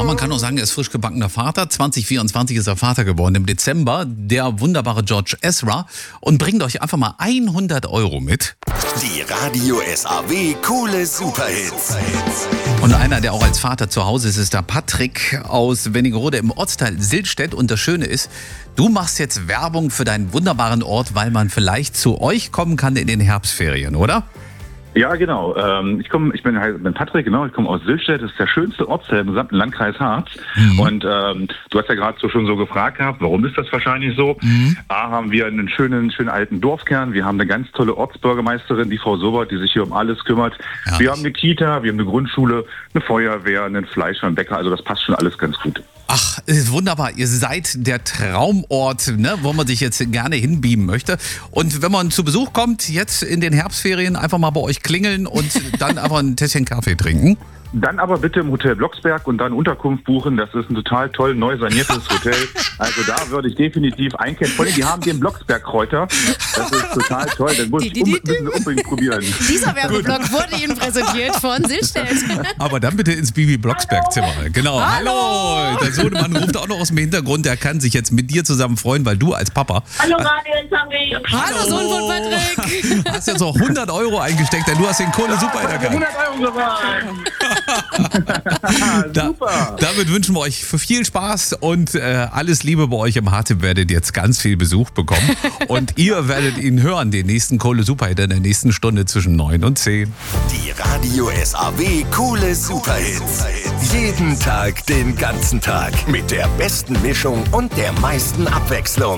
man kann auch sagen, er ist frisch gebackener Vater. 2024 ist er Vater geworden. Im Dezember der wunderbare George Ezra. Und bringt euch einfach mal 100 € mit. Die Radio SAW coole Superhits. Und einer, der auch als Vater zu Hause ist, ist der Patrick aus Wernigerode im Ortsteil Sillstedt. Und das Schöne ist, du machst jetzt Werbung für deinen wunderbaren Ort, weil man vielleicht zu euch kommen kann in den Herbstferien, oder? Ja, genau. Ich bin Patrick, genau. Ich komme aus Sillstedt. Das ist der schönste Ortsteil im gesamten Landkreis Harz. Und du hast ja gerade schon so gefragt gehabt, warum ist das wahrscheinlich so? A, haben wir einen schönen alten Dorfkern. Wir haben eine ganz tolle Ortsbürgermeisterin, die Frau Sobert, die sich hier um alles kümmert. Ja. Wir haben eine Kita, wir haben eine Grundschule, eine Feuerwehr, einen Fleischer, einen Bäcker. Also das passt schon alles ganz gut. Ach, ist wunderbar. Ihr seid der Traumort, ne, wo man sich jetzt gerne hinbeamen möchte. Und wenn man zu Besuch kommt, jetzt in den Herbstferien, einfach mal bei euch klingeln und dann einfach ein Tässchen Kaffee trinken. Dann aber bitte im Hotel Blocksberg und dann Unterkunft buchen. Das ist ein total toll neu saniertes Hotel. Also da würde ich definitiv einkehren. Vor allem, die haben den Blocksberg-Kräuter. Das ist total toll. Den müssen wir unbedingt probieren. Dieser Werbeblock wurde Ihnen präsentiert von Sillstedt. Aber dann bitte ins Bibi Blocksberg-Zimmer. Genau. Hallo! Der Sohnemann ruft auch noch aus dem Hintergrund. Der kann sich jetzt mit dir zusammen freuen, weil du als Papa... Hallo Radio Sammy. Hallo Sohn von Patrick. Hast jetzt auch 100 € eingesteckt, denn du hast den Kohle super in der Hand. 100 € gewonnen. Super. Damit wünschen wir euch viel Spaß und alles Liebe bei euch im Hart. Ihr werdet jetzt ganz viel Besuch bekommen und ihr werdet ihn hören, den nächsten Kohle Superhit in der nächsten Stunde zwischen 9 und 10. Die Radio SAW coole Superhits. Jeden Tag, den ganzen Tag. Mit der besten Mischung und der meisten Abwechslung.